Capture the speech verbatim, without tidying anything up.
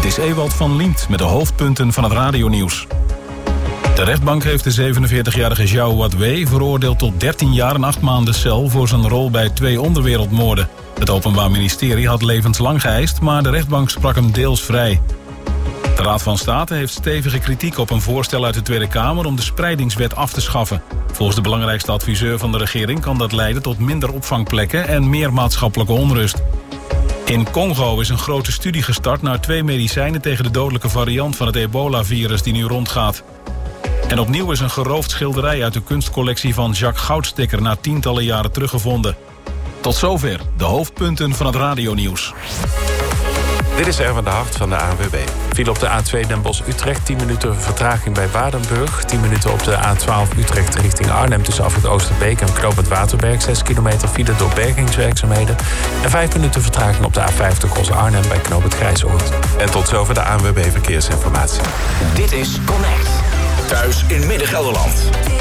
is Ewald van Liemt met de hoofdpunten van het radionieuws. De rechtbank heeft de zevenenveertigjarige Zhao Wadwei veroordeeld tot dertien jaar en acht maanden cel voor zijn rol bij twee onderwereldmoorden. Het Openbaar Ministerie had levenslang geëist, maar de rechtbank sprak hem deels vrij. De Raad van State heeft stevige kritiek op een voorstel uit de Tweede Kamer om de spreidingswet af te schaffen. Volgens de belangrijkste adviseur van de regering kan dat leiden tot minder opvangplekken en meer maatschappelijke onrust. In Congo is een grote studie gestart naar twee medicijnen tegen de dodelijke variant van het ebola-virus die nu rondgaat. En opnieuw is een geroofd schilderij uit de kunstcollectie van Jacques Goudstikker na tientallen jaren teruggevonden. Tot zover de hoofdpunten van het radionieuws. Dit is Erwin de Hart van de A N W B. Viel op de A twee Den Bosch-Utrecht, tien minuten vertraging bij Waardenburg. tien minuten op de A twaalf Utrecht richting Arnhem tussen Afrit Oosterbeek en Knooppunt Waterberg. zes kilometer file door bergingswerkzaamheden. En vijf minuten vertraging op de A vijftig Os-Arnhem bij Knooppunt Grijzoord. En tot zover de A N W B Verkeersinformatie. Dit is Connect. Thuis in Midden-Gelderland.